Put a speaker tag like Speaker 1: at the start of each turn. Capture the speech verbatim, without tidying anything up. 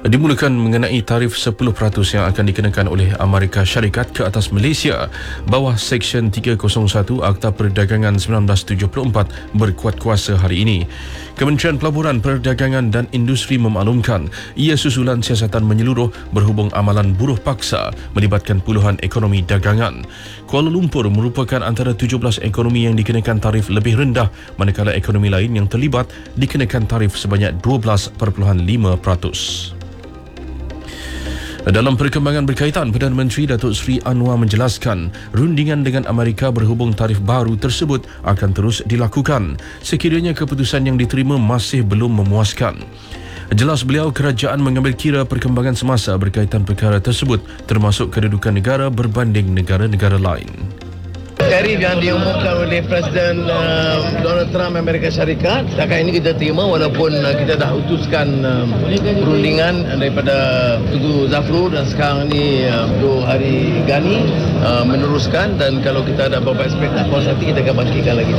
Speaker 1: Dimulakan mengenai tarif sepuluh peratus yang akan dikenakan oleh Amerika Syarikat ke atas Malaysia bawah Seksyen tiga kosong satu Akta Perdagangan seribu sembilan ratus tujuh puluh empat berkuat kuasa hari ini. Kementerian Pelaburan, Perdagangan dan Industri memaklumkan ia susulan siasatan menyeluruh berhubung amalan buruh paksa melibatkan puluhan ekonomi dagangan. Kuala Lumpur merupakan antara tujuh belas ekonomi yang dikenakan tarif lebih rendah, manakala ekonomi lain yang terlibat dikenakan tarif sebanyak dua belas perpuluhan lima peratus. Dalam perkembangan berkaitan, Perdana Menteri Datuk Seri Anwar menjelaskan rundingan dengan Amerika berhubung tarif baru tersebut akan terus dilakukan sekiranya keputusan yang diterima masih belum memuaskan. Jelas beliau, kerajaan mengambil kira perkembangan semasa berkaitan perkara tersebut termasuk kedudukan negara berbanding negara-negara lain.
Speaker 2: Tarif yang diumumkan oleh Presiden uh, Donald Trump Amerika Syarikat, setakat ini kita terima walaupun uh, kita dah utuskan uh, perundingan daripada Tugu Zafrur dan sekarang ini uh, Tugu Hari Gani uh, meneruskan, dan kalau kita ada beberapa aspek puas hati kita akan bangkitkan lagi.